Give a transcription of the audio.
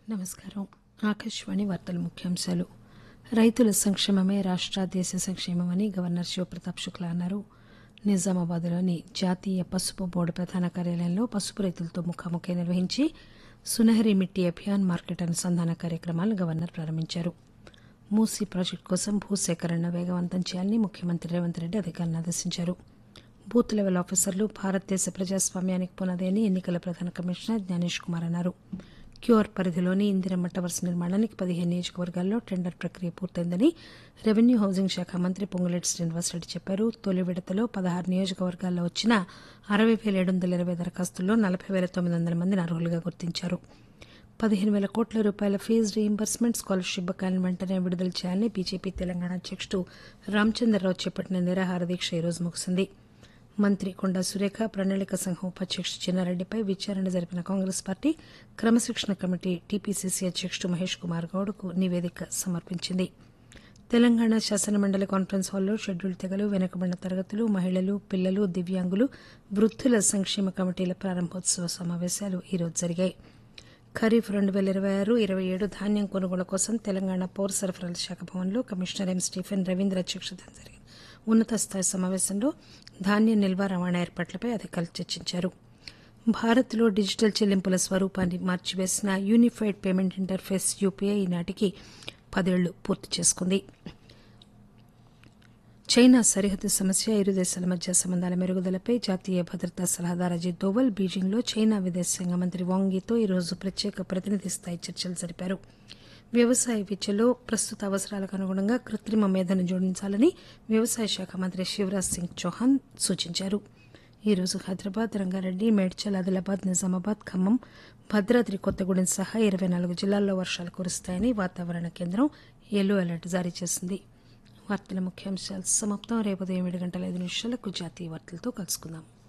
నమస్కారం. ఆకాశవాణి వార్తల ముఖ్యాంశాలు. రైతుల సంక్షేమమే రాష్ట్ర దేశ సంక్షేమమని గవర్నర్ శివప్రతాప్ శుక్లా అన్నారు. నిజామాబాద్లోని జాతీయ పసుపు బోర్డు ప్రధాన కార్యాలయంలో పసుపు రైతులతో ముఖాముఖి నిర్వహించి సునహరి మిట్టి అభియాన్ మార్కెట్ అనుసంధాన కార్యక్రమాలను గవర్నర్ ప్రారంభించారు. మూసీ ప్రాజెక్టు కోసం భూసేకరణను వేగవంతం చేయాలని ముఖ్యమంత్రి రేవంత్ రెడ్డి అధికారులను ఆదేశించారు. బూత్ లెవెల్ ఆఫీసర్లు భారతదేశ ప్రజాస్వామ్యానికి పునాది అని ఎన్నికల ప్రధాన కమిషనర్ జ్ఞానేష్ కుమార్ అన్నారు. క్యూఆర్ పరిధిలోని ఇందిరమ్మ టవర్స్ నిర్మాణానికి 15 నియోజకవర్గాల్లో టెండర్ ప్రక్రియ పూర్తయిందని రెవెన్యూ హౌసింగ్ శాఖ మంత్రి పొంగులేటి శ్రీనివాసరెడ్డి చెప్పారు. తొలి విడతలో 16 నియోజకవర్గాల్లో వచ్చిన 60,720 దరఖాస్తుల్లో 40,900 మందిని అర్హులుగా గుర్తించారు. 15,000 కోట్ల రూపాయల ఫీజు రీయింబర్స్మెంట్, స్కాలర్షిప్ బకాయిలను వెంటనే విడుదల చేయాలని బీజేపీ తెలంగాణ అధ్యక్షుడు రామచంద్రరావు చేపట్టిన నిరాహార దీక్ష ఈరోజు ముగిసింది. మంత్రి కొండా సురేఖ, ప్రణాళిక సంఘం ఉపాధ్యక్షుడు చిన్నారెడ్డిపై విచారణ జరిపిన కాంగ్రెస్ పార్టీ క్రమశిక్షణ కమిటీ టీపీసీసీ అధ్యక్షుడు మహేష్ కుమార్ గౌడ్కు నివేదిక సమర్పించింది. తెలంగాణ శాసనమండలి కాన్ఫరెన్స్ హాల్లో షెడ్యూల్ తెగలు, వెనుకబడిన తరగతులు, మహిళలు, పిల్లలు, దివ్యాంగులు, వృద్ధుల సంక్షేమ కమిటీల ప్రారంభోత్సవ సమావేశాలు ఈరోజు జరిగాయి. ఖరీఫ్ 2026-27 ధాన్యం కొనుగోలు కోసం తెలంగాణ పౌర సరఫరాల శాఖ భవన్లో కమిషనర్ ఎం. స్టీఫెన్ రవీంద్ర అధ్యక్షతన జరిగిన ఉన్నత స్థాయి సమావేశంలో ధాన్యం నిల్వ, రవాణా ఏర్పాట్లపై అధికారులు చర్చించారు. భారత్లో డిజిటల్ చెల్లింపుల స్వరూపాన్ని మార్చివేసిన యూనిఫైడ్ పేమెంట్ ఇంటర్ఫేస్ యూపీఐ ఈనాటికి 10 ఏళ్లు పూర్తి చేసుకుంది. చైనా సరిహద్దు సమస్య, ఇరు దేశాల మధ్య సంబంధాల మెరుగుదలపై జాతీయ భద్రతా సలహాదారు అజిత్ దోవల్ బీజింగ్లో చైనా విదేశాంగ మంత్రి వాంగ్ యీతో ఈరోజు ప్రత్యేక ప్రతినిధి స్థాయి చర్చలు జరిపారు. వ్యవసాయ విద్యలో ప్రస్తుత అవసరాలకు అనుగుణంగా కృత్రిమ మేధను జోడించాలని వ్యవసాయ శాఖ మంత్రి శివరాజ్ సింగ్ చౌహాన్ సూచించారు. ఈరోజు హైదరాబాద్, రంగారెడ్డి, మేడ్చల్, ఆదిలాబాద్, నిజామాబాద్, ఖమ్మం, భద్రాద్రి కొత్తగూడెం సహా 24 జిల్లాల్లో వర్షాలు కురుస్తాయని వాతావరణ కేంద్రం యెల్లో అలర్ట్ జారీ చేసింది. వార్తల ముఖ్యాంశాలు సమాప్తం. రేపు ఉదయం 7 గంటల 5 నిమిషాలకు జాతీయ వార్తలతో కలుసుకుందాం.